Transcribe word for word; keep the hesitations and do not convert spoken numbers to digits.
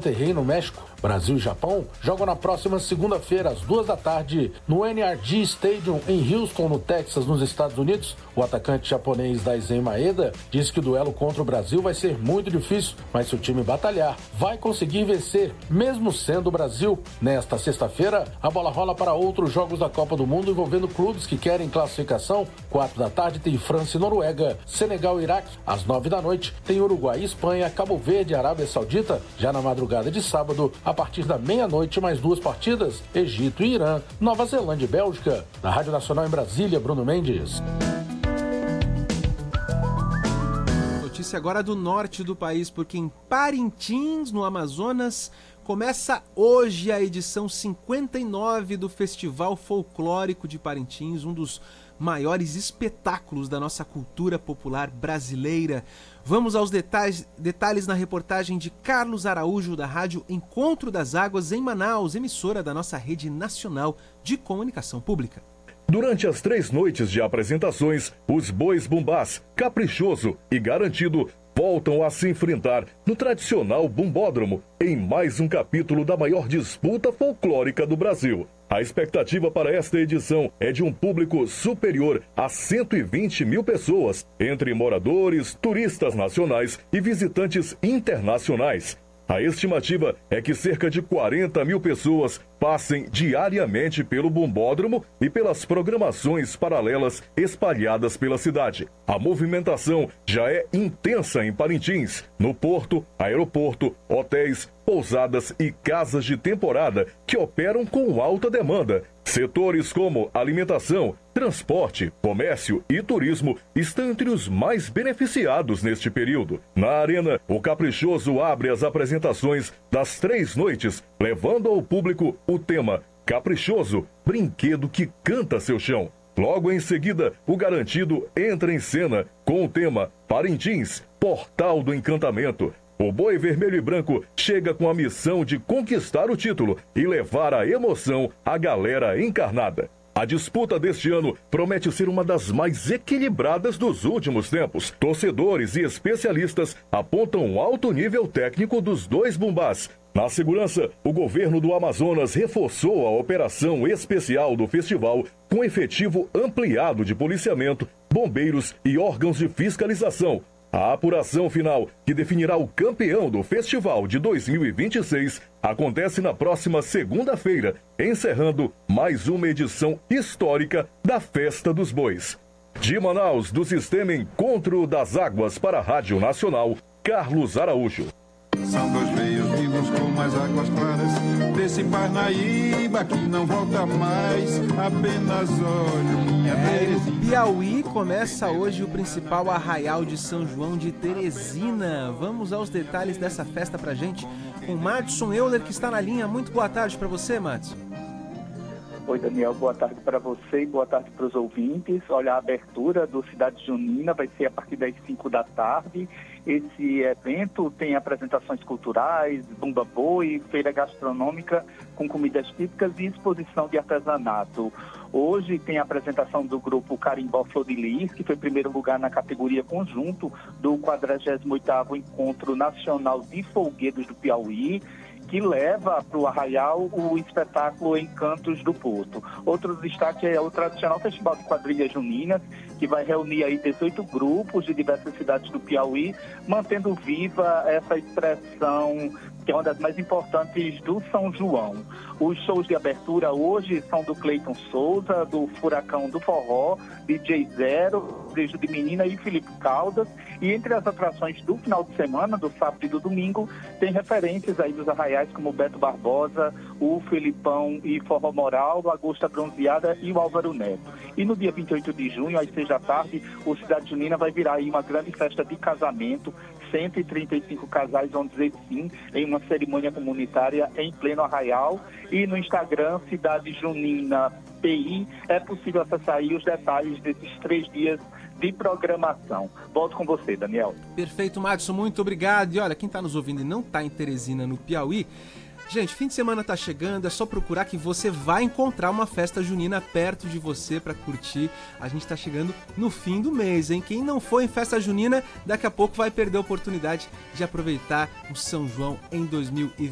Monterrey, no México. Brasil e Japão jogam na próxima segunda-feira, às duas da tarde, no N R G Stadium, em Houston, no Texas, nos Estados Unidos. O atacante japonês Daizen Maeda disse que o duelo contra o Brasil vai ser muito difícil, mas se o time batalhar, vai conseguir vencer, mesmo sendo o Brasil. Nesta sexta-feira, a bola rola para outros jogos da Copa do Mundo envolvendo clubes que querem classificação. Quatro da tarde tem França e Noruega, Senegal e Iraque. Às nove da noite tem Uruguai e Espanha, Cabo Verde e Arábia Saudita. Já na madrugada de sábado, a partir da meia-noite, mais duas partidas, Egito e Irã, Nova Zelândia e Bélgica. Da Rádio Nacional em Brasília, Bruno Mendes. Notícia agora do norte do país, porque em Parintins, no Amazonas, começa hoje a edição cinquenta e nove do Festival Folclórico de Parintins, um dos maiores espetáculos da nossa cultura popular brasileira. Vamos aos detalhes, detalhes na reportagem de Carlos Araújo, da Rádio Encontro das Águas, em Manaus, emissora da nossa rede nacional de comunicação pública. Durante as três noites de apresentações, os bois bumbás, Caprichoso e Garantido, voltam a se enfrentar no tradicional bumbódromo em mais um capítulo da maior disputa folclórica do Brasil. A expectativa para esta edição é de um público superior a cento e vinte mil pessoas, entre moradores, turistas nacionais e visitantes internacionais. A estimativa é que cerca de quarenta mil pessoas passem diariamente pelo bumbódromo e pelas programações paralelas espalhadas pela cidade. A movimentação já é intensa em Parintins, no porto, aeroporto, hotéis, pousadas e casas de temporada que operam com alta demanda. Setores como alimentação, transporte, comércio e turismo estão entre os mais beneficiados neste período. Na arena, o Caprichoso abre as apresentações das três noites, levando ao público o tema Caprichoso, brinquedo que canta seu chão. Logo em seguida, o Garantido entra em cena com o tema Parintins, Portal do Encantamento. O boi vermelho e branco chega com a missão de conquistar o título e levar a emoção à galera encarnada. A disputa deste ano promete ser uma das mais equilibradas dos últimos tempos. Torcedores e especialistas apontam um alto nível técnico dos dois bumbás. Na segurança, o governo do Amazonas reforçou a operação especial do festival com efetivo ampliado de policiamento, bombeiros e órgãos de fiscalização. A apuração final, que definirá o campeão do festival de dois mil e vinte e seis, acontece na próxima segunda-feira, encerrando mais uma edição histórica da Festa dos Bois. De Manaus, do Sistema Encontro das Águas para a Rádio Nacional, Carlos Araújo. São dois rios vivos como as águas claras desse Parnaíba que não volta mais, apenas olho minha É, Terezinha. no Piauí começa hoje o principal arraial de São João de Teresina. Vamos aos detalhes dessa festa pra gente com Madison Euler, que está na linha. Muito boa tarde para você, Madison. Oi, Daniel, boa tarde para você e boa tarde para os ouvintes. Olha, a abertura do Cidade Junina vai ser a partir das cinco da tarde. Esse evento tem apresentações culturais, bumba boi, feira gastronômica com comidas típicas e exposição de artesanato. Hoje tem a apresentação do grupo Carimbó Flor de Lis, que foi primeiro lugar na categoria conjunto do quadragésimo oitavo Encontro Nacional de Folguedos do Piauí, que leva para o Arraial o espetáculo Encantos do Porto. Outro destaque é o tradicional Festival de Quadrilhas Juninas, que vai reunir aí dezoito grupos de diversas cidades do Piauí, mantendo viva essa expressão que é uma das mais importantes do São João. Os shows de abertura hoje são do Cleiton Souza, do Furacão do Forró, D J Zero, Beijo de Menina e Felipe Caldas. E entre as atrações do final de semana, do sábado e do domingo, tem referências aí dos arraiais como Beto Barbosa, o Felipão e Forró Moral, a Augusta Bronzeada e o Álvaro Neto. E no dia vinte e oito de junho, às seis da tarde, o Cidade Junina vai virar aí uma grande festa de casamento. cento e trinta e cinco casais vão dizer sim em uma cerimônia comunitária em pleno arraial. E no Instagram, Cidade Junina P I, é possível acessar aí os detalhes desses três dias de programação. Volto com você, Daniel. Perfeito, Madison, muito obrigado. E olha, quem está nos ouvindo e não está em Teresina, no Piauí, gente, fim de semana tá chegando, é só procurar que você vai encontrar uma festa junina perto de você para curtir. A gente tá chegando no fim do mês, hein? Quem não foi em festa junina, daqui a pouco vai perder a oportunidade de aproveitar o São João em dois mil e